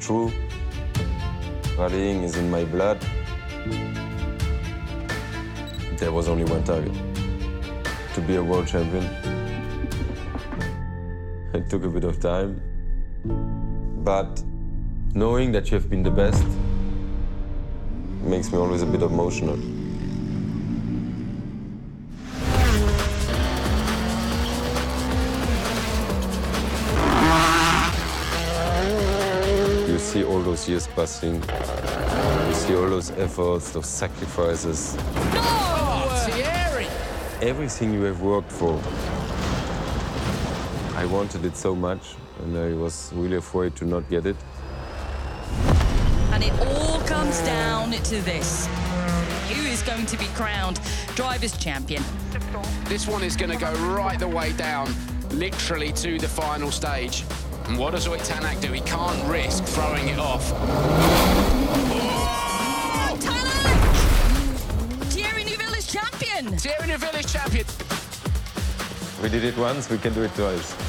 true. Rallying is in my blood. There was only one target, to be a world champion. It took a bit of time, but knowing that you have been the best makes me always a bit emotional. You see all those years passing, you see all those efforts, those sacrifices. Thierry! Everything you have worked for. I wanted it so much, and I was really afraid to not get it. And it all comes down to this. Who is going to be crowned Drivers' Champion? This one is going to go right the way down, literally to the final stage. And what does Ott Tanak do? He can't risk throwing it off. Oh! Tanak! Thierry Neuville is champion! Thierry Neuville is champion. We did it once, we can do it twice.